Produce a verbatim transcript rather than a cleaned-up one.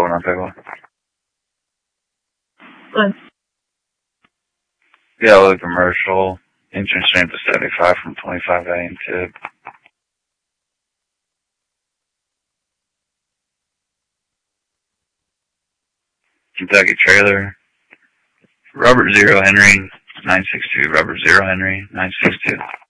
Four on paper. What? Yeah, look commercial. Engine strength is seventy-five from twenty-five volume tip. Kentucky trailer. Robert Zero Henry nine six two. Robert Zero Henry nine six two.